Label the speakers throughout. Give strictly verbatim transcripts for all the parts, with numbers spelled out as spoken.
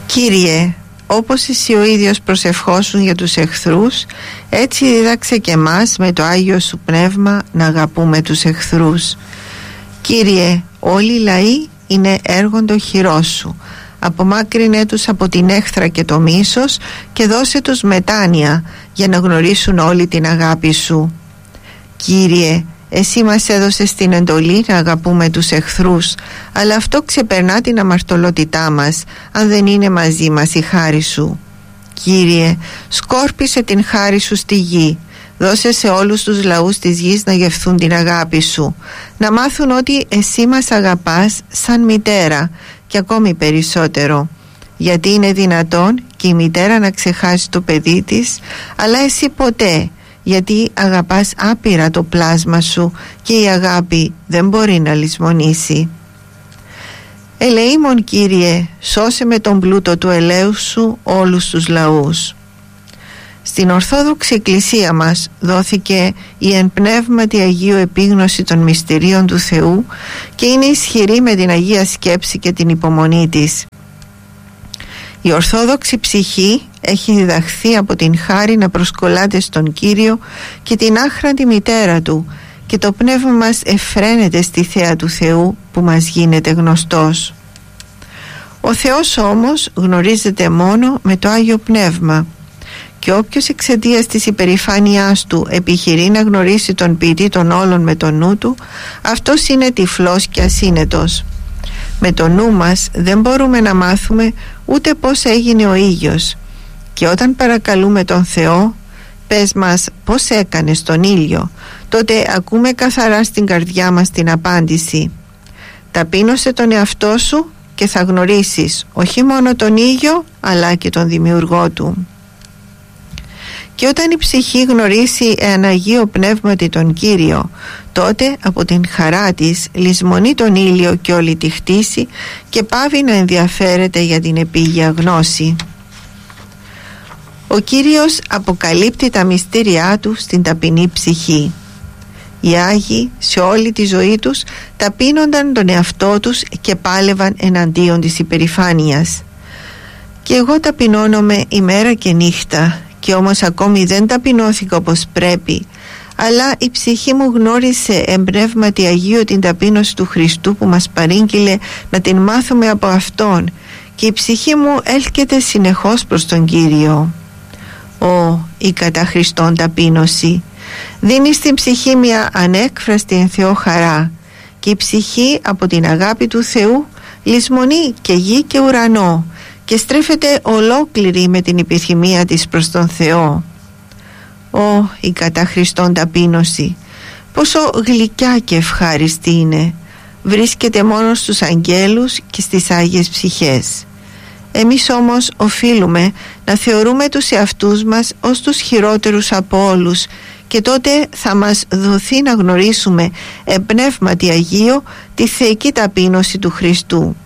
Speaker 1: Κύριε, όπως εσύ ο ίδιος προσευχόσουν για τους εχθρούς, έτσι δίδαξε και εμάς με το Άγιο Σου Πνεύμα να αγαπούμε τους εχθρούς. Κύριε, όλοι οι λαοί είναι έργον το χειρός Σου. Απομάκρυνε τους από την έχθρα και το μίσος και δώσε τους μετάνοια για να γνωρίσουν όλη την αγάπη Σου. Κύριε, εσύ μας έδωσες την εντολή να αγαπούμε τους εχθρούς, αλλά αυτό ξεπερνά την αμαρτωλότητά μας αν δεν είναι μαζί μας η χάρη Σου. Κύριε, σκόρπισε την χάρη Σου στη γη. Δώσε σε όλους τους λαούς της γης να γευθούν την αγάπη Σου, να μάθουν ότι εσύ μας αγαπάς σαν μητέρα και ακόμη περισσότερο, γιατί είναι δυνατόν και η μητέρα να ξεχάσει το παιδί της, αλλά εσύ ποτέ, γιατί αγαπάς άπειρα το πλάσμα Σου και η αγάπη δεν μπορεί να λησμονήσει. Ελεήμον, Κύριε, σώσε με τον πλούτο του ελέους Σου όλους τους λαούς. Στην Ορθόδοξη Εκκλησία μας δόθηκε η εν πνεύματι Αγίου επίγνωση των μυστηρίων του Θεού και είναι ισχυρή με την Αγία Σκέψη και την υπομονή της. Η Ορθόδοξη ψυχή έχει διδαχθεί από την χάρη να προσκολάται στον Κύριο και την άχραντη μητέρα Του, και το πνεύμα μας εφραίνεται στη θέα του Θεού που μας γίνεται γνωστός. Ο Θεός όμως γνωρίζεται μόνο με το Άγιο Πνεύμα, και όποιος εξαιτίας της υπερηφάνειάς του επιχειρεί να γνωρίσει τον ποιητή των όλων με το νου του, αυτός είναι τυφλός και ασύνετος. Με το νου μας δεν μπορούμε να μάθουμε ούτε πώς έγινε ο ήλιος, και όταν παρακαλούμε τον Θεό, πες μας πώς έκανες τον ήλιο, τότε ακούμε καθαρά στην καρδιά μας την απάντηση. Ταπείνωσε τον εαυτό σου και θα γνωρίσεις όχι μόνο τον ήλιο αλλά και τον δημιουργό του. Και όταν η ψυχή γνωρίσει εάν Αγίο Πνεύματι τον Κύριο, τότε από την χαρά της λησμονεί τον ήλιο και όλη τη χτίση και πάβει να ενδιαφέρεται για την επίγεια γνώση. Ο Κύριος αποκαλύπτει τα μυστήριά Του στην ταπεινή ψυχή. Οι Άγιοι σε όλη τη ζωή τους ταπείνονταν τον εαυτό τους και πάλευαν εναντίον της υπερηφάνειας. Και εγώ ταπεινώνομαι ημέρα και νύχτα, και όμως ακόμη δεν ταπεινώθηκα όπως πρέπει, αλλά η ψυχή μου γνώρισε εμπνεύματι Αγίου την ταπείνωση του Χριστού που μας παρήγγειλε να την μάθουμε από Αυτόν, και η ψυχή μου έλκεται συνεχώς προς τον Κύριο. Ω, η κατά Χριστόν ταπείνωση δίνει στην ψυχή μια ανέκφραστη εν Θεό χαρά, και η ψυχή από την αγάπη του Θεού λησμονεί και γη και ουρανό και στρέφεται ολόκληρη με την επιθυμία της προς τον Θεό. Ω, η κατά Χριστόν ταπείνωση, πόσο γλυκιά και ευχάριστη είναι! Βρίσκεται μόνο στους αγγέλους και στις Άγιες ψυχές. Εμείς όμως οφείλουμε να θεωρούμε τους εαυτούς μας ως τους χειρότερους από όλους, και τότε θα μας δοθεί να γνωρίσουμε εμπνεύματι Αγίο τη θεϊκή ταπείνωση του Χριστού.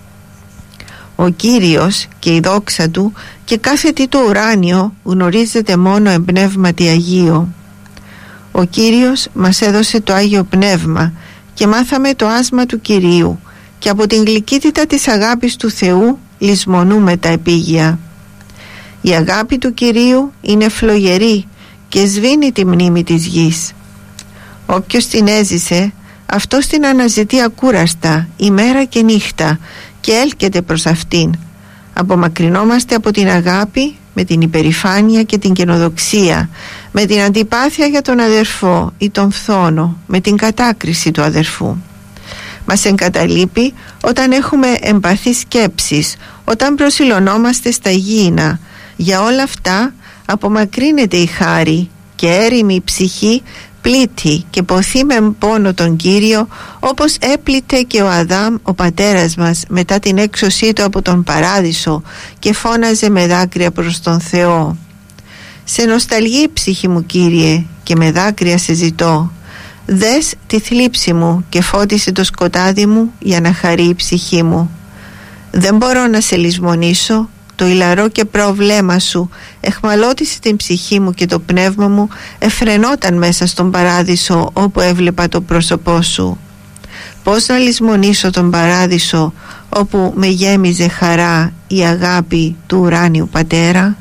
Speaker 1: Ο Κύριος και η δόξα Του και κάθε τι το ουράνιο γνωρίζεται μόνο εμπνεύματι Αγίο. Ο Κύριος μας έδωσε το Άγιο Πνεύμα και μάθαμε το άσμα του Κυρίου, και από την γλυκύτητα της αγάπης του Θεού λησμονούμε τα επίγεια. Η αγάπη του Κυρίου είναι φλογερή και σβήνει τη μνήμη της γης. Όποιος την έζησε, αυτός την αναζητεί ακούραστα ημέρα και νύχτα και έλκεται προς αυτήν. Απομακρυνόμαστε από την αγάπη με την υπερηφάνεια και την καινοδοξία, με την αντιπάθεια για τον αδερφό ή τον φθόνο, με την κατάκριση του αδερφού. Μας εγκαταλείπει όταν έχουμε εμπαθείς σκέψεις, όταν προσιλωνόμαστε στα γήινα. Για όλα αυτά απομακρύνεται η χάρη και έρημη η ψυχή πλήττει και ποθεί με πόνο τον Κύριο, όπως έπλητε και ο Αδάμ ο πατέρας μας μετά την έξωσή του από τον παράδεισο και φώναζε με δάκρυα προς τον Θεό. Σε νοσταλγεί η ψυχή μου, Κύριε, και με δάκρυα σε ζητώ. Δες τη θλίψη μου και φώτισε το σκοτάδι μου για να χαρεί η ψυχή μου. Δεν μπορώ να σε λησμονήσω, το ηλαρό και προβλέμα σου εχμαλώτισε την ψυχή μου και το πνεύμα μου εφρενόταν μέσα στον παράδεισο όπου έβλεπα το πρόσωπό σου. Πώς να λησμονήσω τον παράδεισο όπου με γέμιζε χαρά η αγάπη του ουράνιου πατέρα.